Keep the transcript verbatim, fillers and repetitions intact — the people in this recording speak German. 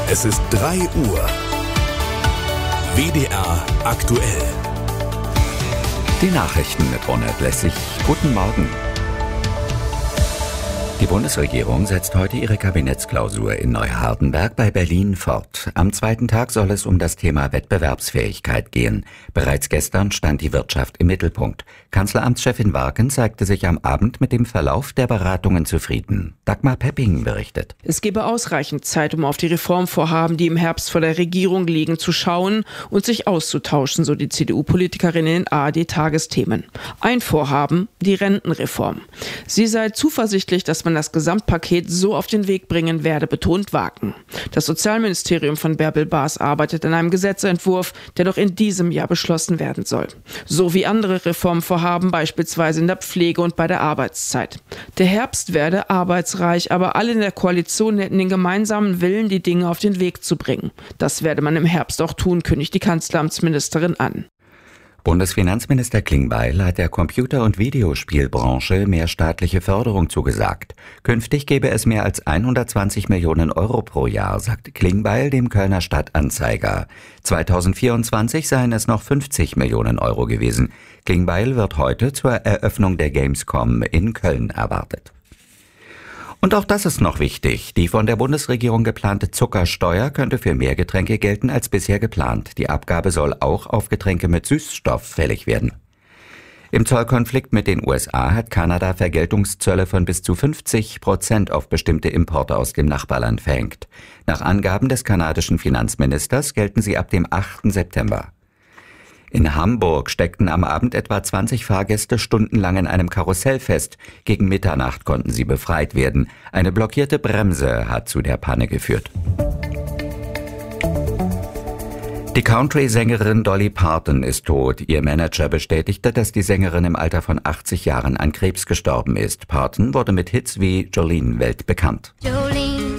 Es ist drei Uhr. W D R aktuell. Die Nachrichten mit Ronald Lessig. Guten Morgen. Die Bundesregierung setzt heute ihre Kabinettsklausur in Neuhardenberg bei Berlin fort. Am zweiten Tag soll es um das Thema Wettbewerbsfähigkeit gehen. Bereits gestern stand die Wirtschaft im Mittelpunkt. Kanzleramtschefin Warken zeigte sich am Abend mit dem Verlauf der Beratungen zufrieden. Dagmar Pepping berichtet. Es gebe ausreichend Zeit, um auf die Reformvorhaben, die im Herbst vor der Regierung liegen, zu schauen und sich auszutauschen, so die C D U-Politikerin in den A R D-Tagesthemen. Ein Vorhaben, die Rentenreform. Sie sei zuversichtlich, dass man das Gesamtpaket so auf den Weg bringen werde, betont Warken. Das Sozialministerium von Bärbel Baas arbeitet an einem Gesetzentwurf, der noch in diesem Jahr beschlossen werden soll. So wie andere Reformvorhaben, beispielsweise in der Pflege und bei der Arbeitszeit. Der Herbst werde arbeitsreich, aber alle in der Koalition hätten den gemeinsamen Willen, die Dinge auf den Weg zu bringen. Das werde man im Herbst auch tun, kündigt die Kanzleramtsministerin an. Bundesfinanzminister Klingbeil hat der Computer- und Videospielbranche mehr staatliche Förderung zugesagt. Künftig gebe es mehr als hundertzwanzig Millionen Euro pro Jahr, sagt Klingbeil dem Kölner Stadtanzeiger. zweitausendvierundzwanzig seien es noch fünfzig Millionen Euro gewesen. Klingbeil wird heute zur Eröffnung der Gamescom in Köln erwartet. Und auch das ist noch wichtig. Die von der Bundesregierung geplante Zuckersteuer könnte für mehr Getränke gelten als bisher geplant. Die Abgabe soll auch auf Getränke mit Süßstoff fällig werden. Im Zollkonflikt mit den U S A hat Kanada Vergeltungszölle von bis zu fünfzig Prozent auf bestimmte Importe aus dem Nachbarland verhängt. Nach Angaben des kanadischen Finanzministers gelten sie ab dem achten September. In Hamburg steckten am Abend etwa zwanzig Fahrgäste stundenlang in einem Karussell fest. Gegen Mitternacht konnten sie befreit werden. Eine blockierte Bremse hat zu der Panne geführt. Die Country-Sängerin Dolly Parton ist tot. Ihr Manager bestätigte, dass die Sängerin im Alter von achtzig Jahren an Krebs gestorben ist. Parton wurde mit Hits wie Jolene weltbekannt. Jolene.